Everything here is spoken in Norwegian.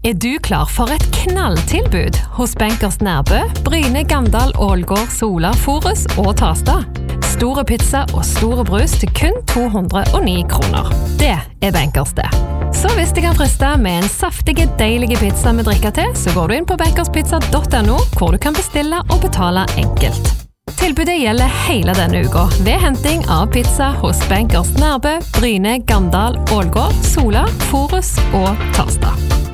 du klar for et knalltilbud hos Bankers Nærbø, Bryne, Gandal, Ålgård, Sola, Forus og Tasta? Store pizza og store brus til kun 209 kroner. Det Bankers det. Så hvis det kan friste med en saftige, deilige pizza med drikka til, så går du inn på bankerspizza.no, hvor du kan bestille og betale enkelt. Tilbudet gjelder hele denne uka, ved henting av pizza hos Bankers Nærbø, Bryne, Gandal, Ålgård, Sola, Forus og Tasta.